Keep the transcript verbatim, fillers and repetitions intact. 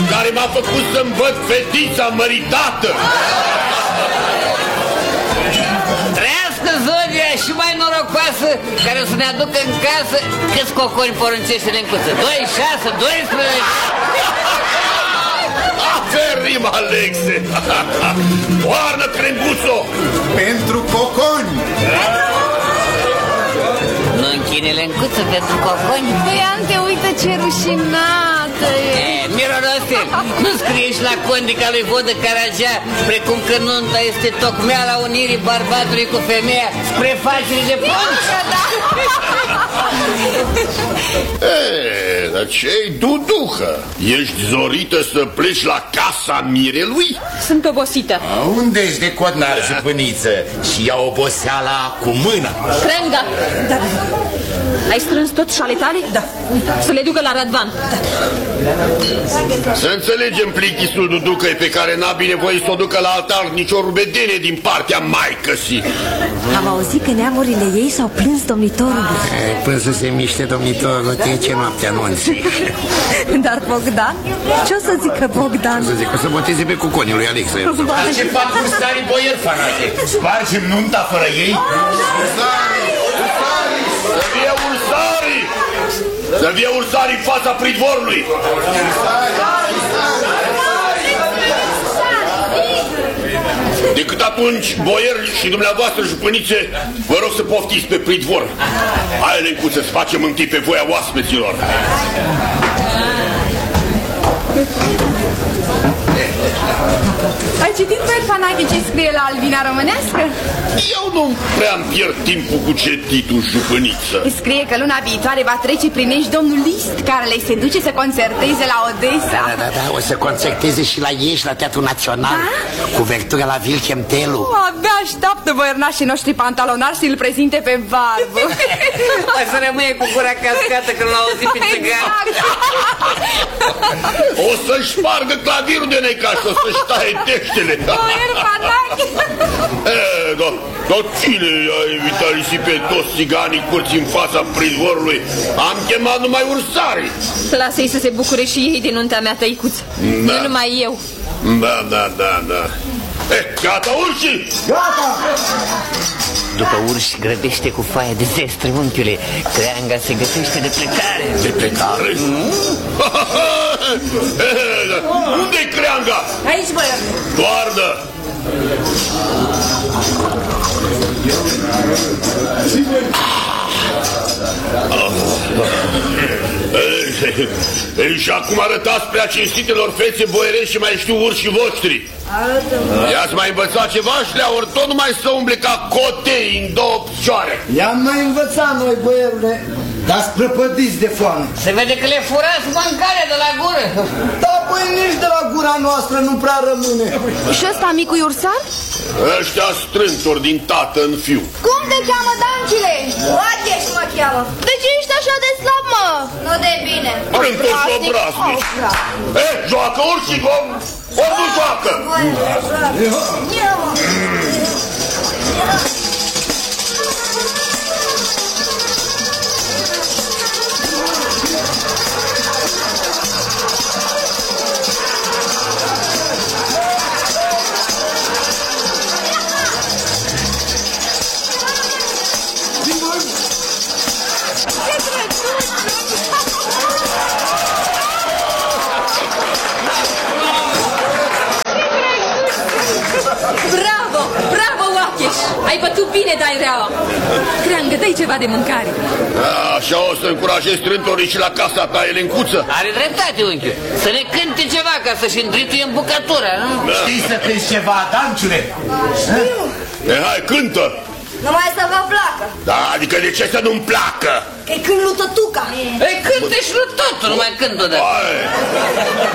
care m-a făcut să-mi văd fetița măritată. Trăiască Zodia și mai norocoasă, care o să ne aducă în casă câți coconi poruncește Lencuță. Doi, șase, doisprezece. Aferim, Alexe. Toarnă, Crenguțo. Pentru coconi. Nu închine Lencuță pentru coconi? Păi, Ante, uite ce rușinată e. E, Mironostel, nu scrie și la condica lui Vodă Caragea, precum că nunta este tocmeala unirii bărbatului cu femeia spre facere de punct? Da. E, dar ce-i, Duducă? Ești zorită să pleci la casa mirelui? Sunt obosită. Unde-și de codnar, jupâniță? Și ia oboseala cu mâna. Crenga. Da. Ai strâns tot șale tale? Da. Să le ducă la Radvan. Da. Să înțelegem plichisul Duducăi, pe care n-a binevoie să o ducă la altar nicio rubedenie din partea maicăsii. Am auzit că neamurile ei s-au plâns domnitorului. Până să se miște domnitorul, trece noaptea anunții. Dar Bogdan? Ce o să zică Bogdan? O să zic, o să boteze pe cuconii lui Alexa. Dar ce fac ursarii boieri, fanate? Spargem nunta fără ei? Ursarii! Ursarii! Să fie ursarii! Să fie ursarii în fața pridvorului! Decât atunci, boieri și dumneavoastră, jupânițe, vă rog să poftiți pe pridvor. Hai, Lencuță, să facem întâi pe voia oaspeților. Ai citit pe Fanache ce scrie la Albina Românească? Eu nu prea-mi pierd timpul cu cetitul, jupâniță. Scrie că luna viitoare va trece prin aici domnul Liszt, care le se duce să concerteze la Odessa. Da, da, da, o să concerteze și la Ieși, la Teatrul Național, da? Cuvertura la Wilhelm Tellu. O, abia așteaptă băiernașii noștri pantalonari să-l prezinte pe barbă. O să rămâie cu gura cascată când l-au auzit pe țigan. O să-și spargă clavirul de neca și o să-și taie teștele. Boier Fanache. Dar da, cine a invitat pe toți țiganii curți în fața pridvorului? Am chemat numai ursarii. Lasă-i să se bucure și ei de nuntea mea, tăicuță. Da. Nu numai eu. Da, da, da, da. Eh, gata, urși! Gata! După urși grăbește cu foaia de zestre, unchiule. Creanga se găsește de plecare. De plecare? Mm? Unde-i creanga? Aici, băiat. Toarnă! Ei, și acum arătați prea cinstitelor fețe boierești și mai știu urșii voștri. I-ați mai învățat ceva și le-a ori tot numai să umble ca cotei în două picioare. I-am mai învățat noi, băierule, dar sprăpădiți de foame. Se vede că le furați mâncarea de la gură. Da, păi nici de la gura noastră nu prea rămâne. Și ăsta micul ursan? Ăștia strântori din tată în fiu. Cum te cheamă, Dancile? Oacheș mă cheamă. De ce ești așa de slab, mă? Nu de bine. Strântori și obraznici. Eh, joacă urșii, gom? Ori nu joacă? Ia, mă. Bravo, bravo, Oacheș! Ai bătut bine, Daireaua. Creangă, dă-i ceva de mâncare. A, așa o să încurajezi strântorii și la casa ta, Elencuță. Are dreptate, unchiul. Să ne cânte ceva ca să-și îndrituie în bucătură, nu? Da. Știi să cânti ceva, Danciule? Știu. E, hai, cântă. Numai să vă placă. Da, adică de ce să nu-mi placă? Că-i când lui tătuca. Ei, cânte și lui totul, numai când odată.